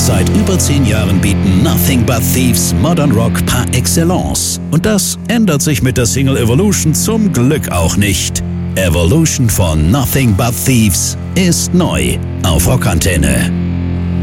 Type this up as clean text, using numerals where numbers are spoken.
Seit über 10 Jahren bieten Nothing But Thieves Modern Rock par excellence. Und das ändert sich mit der Single Evolution zum Glück auch nicht. Evolution von Nothing But Thieves ist neu auf Rockantenne.